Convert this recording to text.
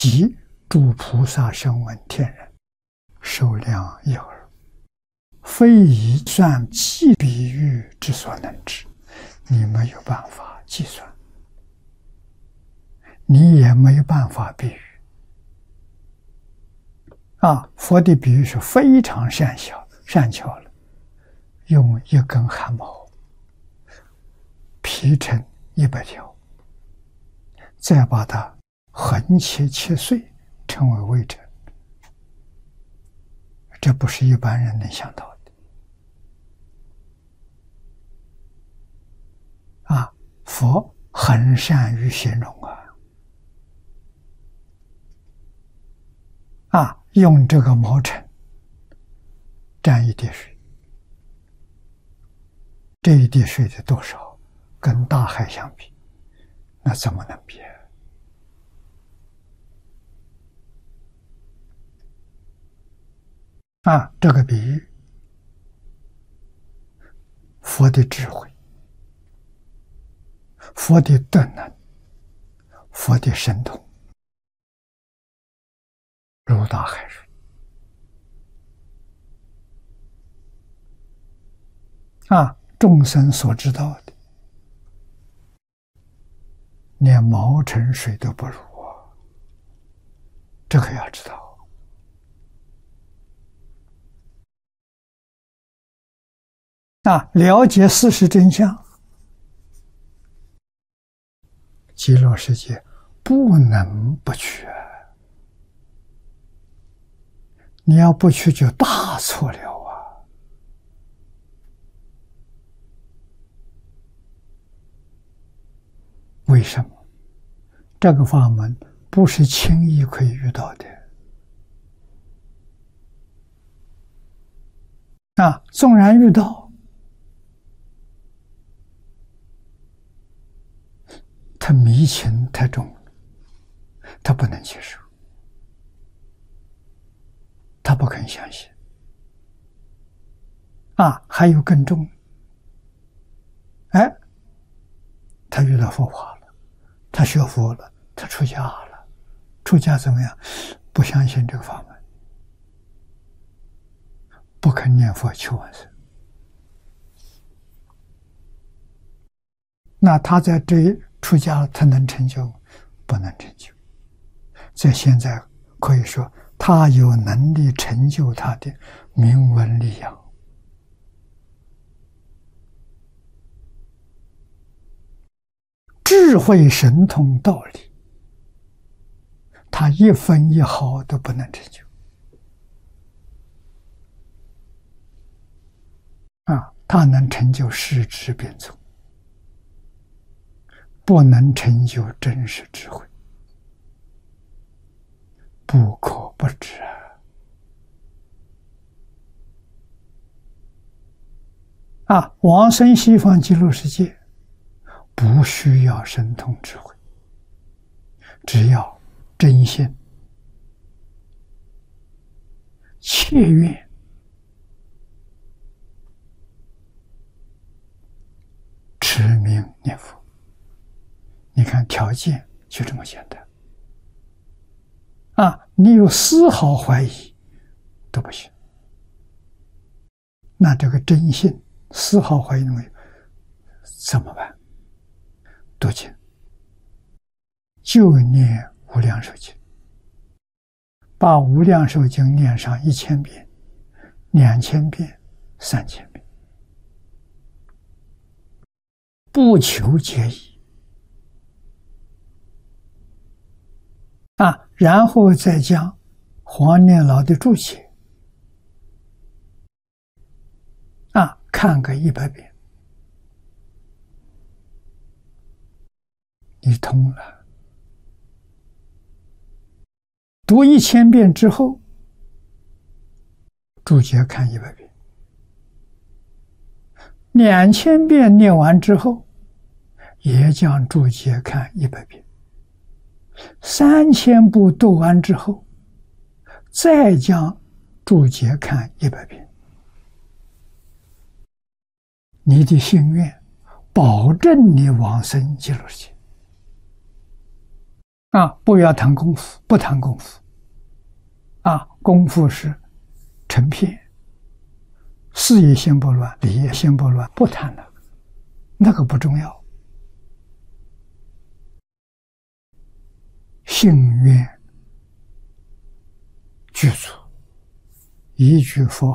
即诸菩萨声闻天人，寿量一耳，非以算计比喻之所能知。你没有办法计算，你也没有办法比喻。佛的比喻是非常善巧了，用一根汗毛劈成100条，再把它横切碎，成为微尘。这不是一般人能想到的。佛很善于形容用这个毛尘沾一滴水，这一滴水的多少跟大海相比，那怎么能比？这个比喻，佛的智慧，佛的德能，佛的神通，如大海水。众生所知道的，连毛尘水都不如这个要知道。了解事实真相，极乐世界不能不去你要不去就大错了为什么？这个法门不是轻易可以遇到的纵然遇到，他迷情太重了，他不能接受，他不肯相信。还有更重，他遇到佛法了，他学佛了，他出家了，出家怎么样？不相信这个法门，不肯念佛求往生。那他在这出家，他能成就？不能成就。在现在可以说，他有能力成就他的名闻利养。智慧神通道理，他一分一毫都不能成就他能成就世智辩聪，不能成就真实智慧，不可不知往生西方极乐世界不需要神通智慧，只要真心切愿持名念佛。你看条件就这么简单你有丝毫怀疑都不行。那这个真信丝毫怀疑都没有，怎么办？读经，就念无量寿经，把无量寿经念上1000遍、2000遍、3000遍，不求解疑然后再将黄念老的注解看个100遍，你通了。读1000遍之后，注解看100遍，2000遍念完之后，也将注解看100遍，3000部读完之后，再将注解看100遍。你的心愿保证你往生极乐世界。 不要谈功夫，不谈功夫。功夫是成片，事业先不乱，理业先不乱，不谈了，那个不重要。信愿具足，一句佛